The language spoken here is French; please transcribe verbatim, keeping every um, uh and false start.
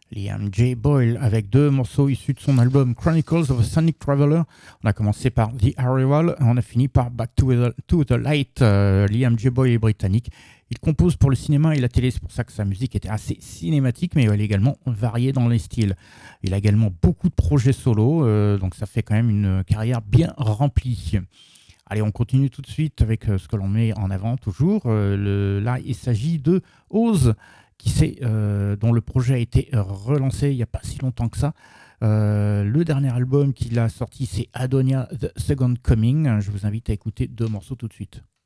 Liam J. Boyle avec deux morceaux issus de son album Chronicles of a Sonic Traveler. On a commencé par The Arrival et on a fini par Back to the, to the Light. Euh, Liam J. Boyle est britannique. Il compose pour le cinéma et la télé, c'est pour ça que sa musique était assez cinématique, mais elle est également variée dans les styles. Il a également beaucoup de projets solo, euh, donc ça fait quand même une carrière bien remplie. Allez, on continue tout de suite avec ce que l'on met en avant toujours. Euh, le, là, il s'agit de Oz, qui euh, dont le projet a été relancé il n'y a pas si longtemps que ça. Euh, le dernier album qu'il a sorti, c'est Adonia The Second Coming. Je vous invite à écouter deux morceaux tout de suite.